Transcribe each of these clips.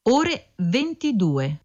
ore 22.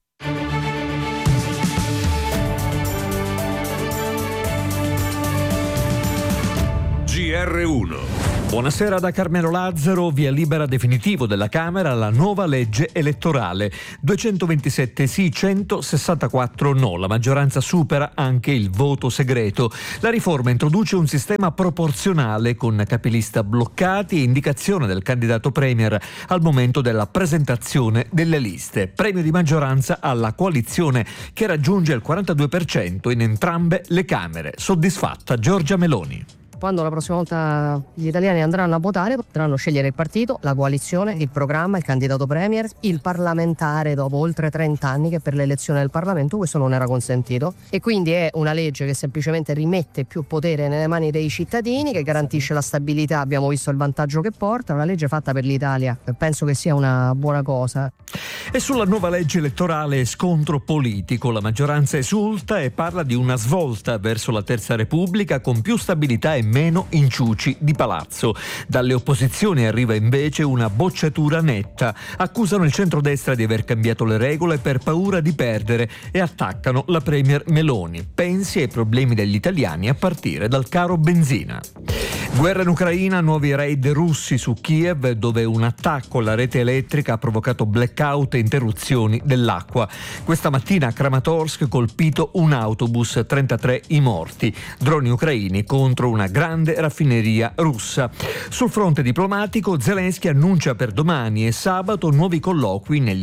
GR1. Buonasera da Carmelo Lazzaro. Via libera definitivo della Camera alla nuova legge elettorale. 227 sì, 164 no. La maggioranza supera anche il voto segreto. La riforma introduce un sistema proporzionale con capilista bloccati e indicazione del candidato premier al momento della presentazione delle liste. Premio di maggioranza alla coalizione che raggiunge il 42% in entrambe le Camere. Soddisfatta Giorgia Meloni. Quando la prossima volta gli italiani andranno a votare potranno scegliere il partito, la coalizione, il programma, il candidato premier, il parlamentare dopo oltre 30 anni che per l'elezione del Parlamento questo non era consentito, e quindi è una legge che semplicemente rimette più potere nelle mani dei cittadini, che garantisce la stabilità. Abbiamo visto il vantaggio che porta, una legge fatta per l'Italia, penso che sia una buona cosa. E sulla nuova legge elettorale scontro politico. La maggioranza esulta e parla di una svolta verso la Terza Repubblica con più stabilità e meno inciuci di palazzo. Dalle opposizioni arriva invece una bocciatura netta. Accusano il centrodestra di aver cambiato le regole per paura di perdere e attaccano la premier Meloni. Pensi ai problemi degli italiani a partire dal caro benzina. Guerra in Ucraina, nuovi raid russi su Kiev, dove un attacco alla rete elettrica ha provocato blackout e interruzioni dell'acqua. Questa mattina a Kramatorsk colpito un autobus, 33 i morti. Droni ucraini contro una grande raffineria russa. Sul fronte diplomatico, Zelensky annuncia per domani e sabato nuovi colloqui negli